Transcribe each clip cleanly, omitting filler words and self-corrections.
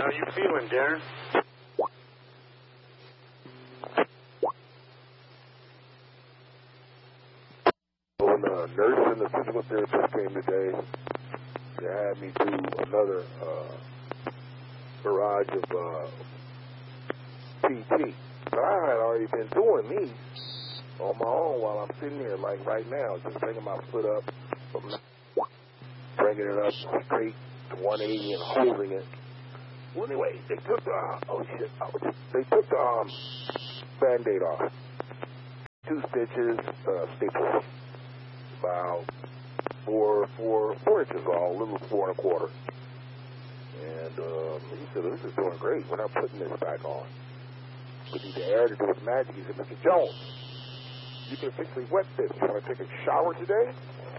How you feeling, Darren? When the nurse and the physical therapist came today, they had me do another barrage of PT. But I had already been doing these on my own while I'm sitting here, like right now, just bringing my foot up, bringing it up straight to 180 and holding it. Well, anyway, they took the, they took the Band-Aid off. 2 stitches, staples, about 4 inches long, a little 4 1/4. And he said, this is doing great. We're not putting this back on. We need the air to do its magic. He said, Mr. Jones, you can officially wet this. You want to take a shower today?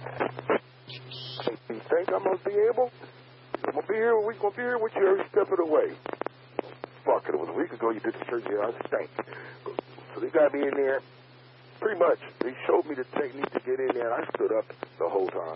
You think I'm going to be able? I'm going to be here. We're going to be here with you every step of the way. Fuck it. It was a week ago you did the surgery. I stank. So they got me in there. Pretty much. They showed me the technique to get in there, and I stood up the whole time.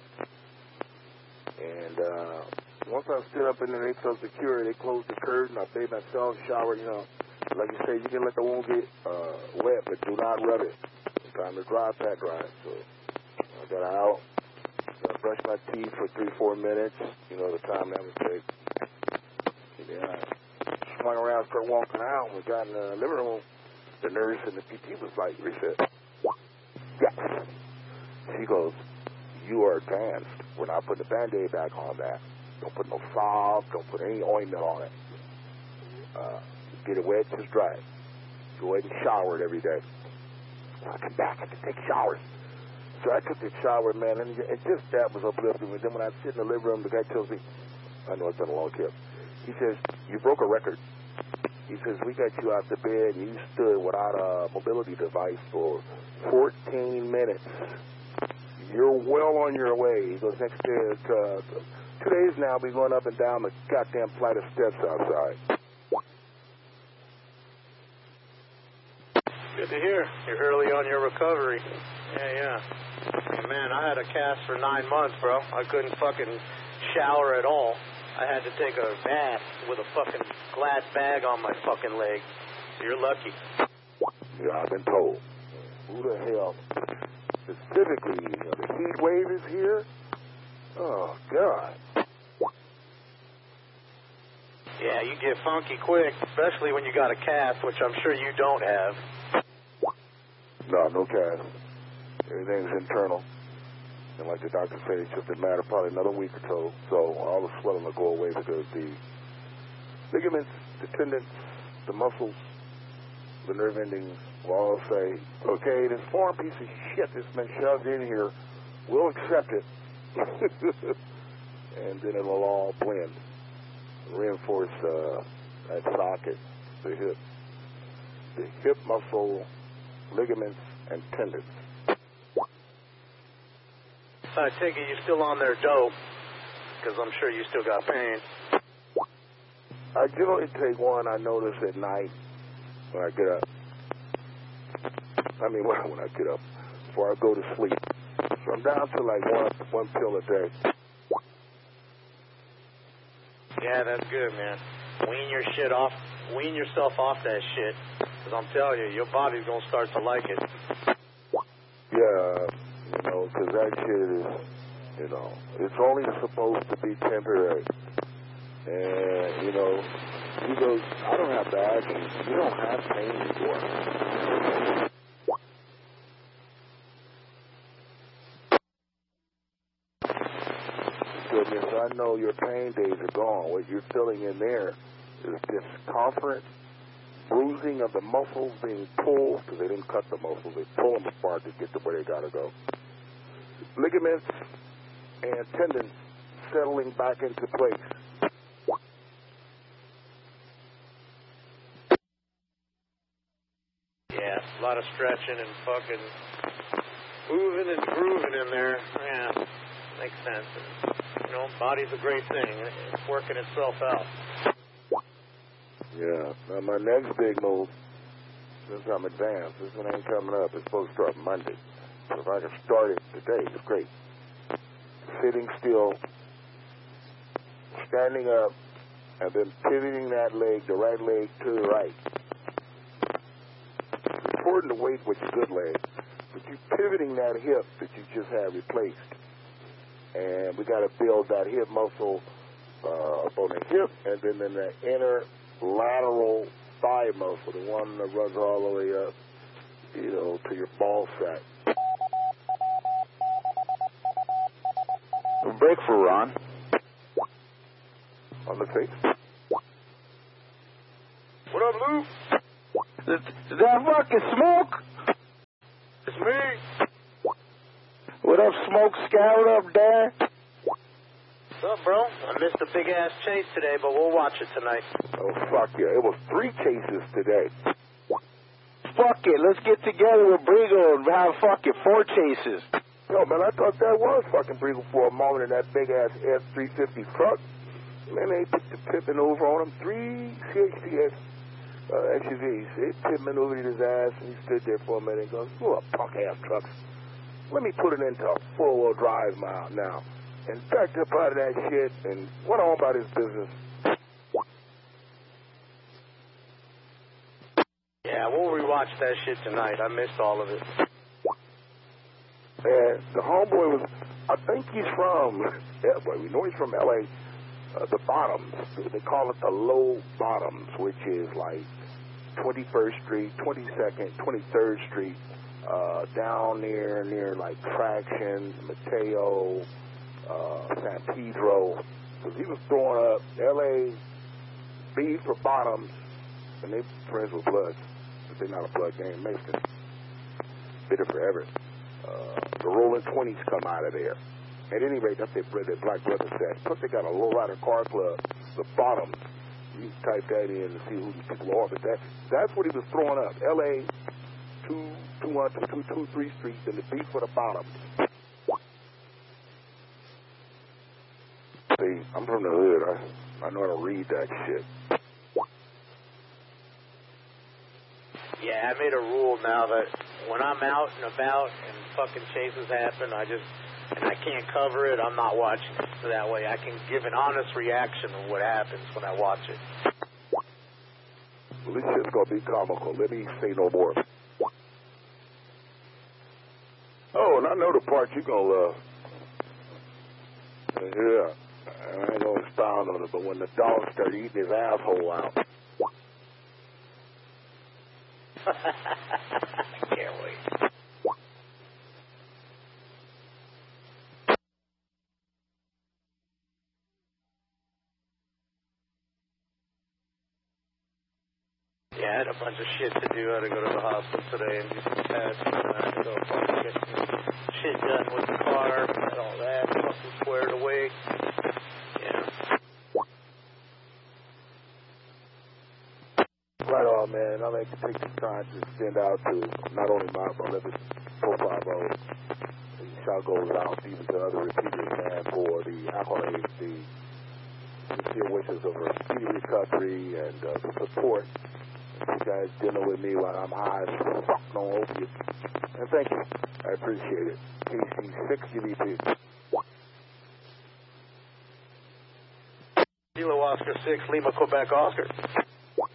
And once I stood up in there, they felt secure. They closed the curtain. I bathed myself, showered, you know. Like you say, you can let the wound get wet, but do not rub it. It's time to dry, pat dry. So I got out. I brushed my teeth for 3-4 minutes. You know, the time that would take. And then I swung around, started walking out. When we got in the living room, the nurse and the PT was like, Reset. Yes. She goes, you are advanced. We're not putting the Band-Aid back on that. Don't put no salve. Don't put any ointment on it. Get it wet, just dry it. Go ahead and shower it every day. When I come back, I can take showers. So I took the shower, man, and just that was uplifting. And then when I sit in the living room, the guy tells me, I know it's been a long trip. He says, you broke a record. He says, we got you out the bed, and you stood without a mobility device for 14 minutes. You're well on your way. He goes, next day, 2 days now, we're going up and down the goddamn flight of steps outside. Good to hear. You're early on your recovery. Yeah. Hey, man, I had a cast for 9 months, bro. I couldn't fucking shower at all. I had to take a bath with a fucking glass bag on my fucking leg. So you're lucky. Yeah, I've been told. Who the hell? Specifically, you know, the heat wave is here. Oh, God. Yeah, you get funky quick, especially when you got a cast, which I'm sure you don't have. No cast. Everything's internal. And like the doctor said, it's just a matter of probably another week or so. So all the swelling will go away because the ligaments, the tendons, the muscles, the nerve endings will all say, okay, this foreign piece of shit that's been shoved in here, we'll accept it. And then it'll all blend. Reinforce that socket, the hip muscle, ligaments, and tendons. I take it you're still on their dope, because I'm sure you still got pain. I generally take one, I notice at night when I get up. I mean, when I get up, before I go to sleep. So I'm down to like one pill a day. Yeah, that's good, man. Wean yourself off that shit, because I'm telling you, your body's going to start to like it. Yeah, you know, because that shit is, you know, it's only supposed to be temporary. And, you know, he goes, I don't have to ask you. You don't have pain anymore. Goodness, I know your pain days are gone. What you're feeling in there is discomfort, bruising of the muscles being pulled, because they didn't cut the muscles. They pull them apart to get to where they got to go. Ligaments and tendons settling back into place. Yeah, a lot of stretching and fucking moving and grooving in there. Yeah, makes sense. And, you know, body's a great thing. It's working itself out. Yeah. Now, my next big move, since I'm advanced, this one ain't coming up. It's supposed to start Monday. So if I can start it today, it's great. Sitting still, standing up, and then pivoting that leg, the right leg to the right. It's important to wait with your good leg, but you're pivoting that hip that you just had replaced. And we got to build that hip muscle up on the hip, and then in the inner lateral thigh muscle, the one that runs all the way up, to your ball sack. Break for Ron. On the face. What up, Lou? Is that fucking Smoke? It's me. What up, Smoke Scout? What up, Dad? What's up, bro? I missed a big-ass chase today, but we'll watch it tonight. Oh, fuck yeah. It was 3 chases today. Fuck it. Let's get together with Brigo and have fucking 4 chases. Yo, man, I thought that was fucking Brigo for a moment in that big-ass F-350 truck. Man, they put the pit maneuver on him. 3 CHPS SUVs. They pit maneuvered his ass, and he stood there for a minute and goes, "Oh, a punk-ass trucks. Let me put it into a full-wheel drive now." And backed up out of that shit and went on about his business. Yeah, we'll rewatch that shit tonight. I missed all of it. And the homeboy was, I think he's from, we know he's from L.A., the Bottoms. They call it the Low Bottoms, which is like 21st Street, 22nd, 23rd Street, down near like Traction, Mateo, San Pedro. Because he was throwing up L.A. B for Bottoms, and they friends with Bloods, but they're not a Blood gang. Mexican. Bitter forever. The Rolling 20s come out of there. At any rate, that's what their Black Brother said. Plus, they got a lowrider car club, the Bottoms. You can type that in and see who these people are. But that's what he was throwing up. L.A. 223 Street, and the B for the Bottoms. See, I'm from the hood. I know how to read that shit. Yeah, I made a rule now that when I'm out and about and fucking chases happen, I can't cover it, I'm not watching it. So that way I can give an honest reaction of what happens when I watch it. Well, this shit's going to be comical. Let me say no more. Oh, and I know the part you're going to love. Yeah. I ain't going to expound on it, but when the dog started eating his asshole out. I can't wait. Yeah, I had a bunch of shit to do. I had to go to the hospital today and do some tests. And I had to go fucking get some shit done with the car and all that. Fucking squared away. Yeah. Right on, man. I'd like to take this time to extend out to not only my beloved Profile, the shout goes out even to other repeaters, man, for the accolades, the sincere wishes of a speedy recovery and the support. You guys dealing with me while I'm high as fuck on opiates. And thank you. I appreciate it. KC6 UVP. Kilo Oscar 6, Lima, Quebec, Oscar.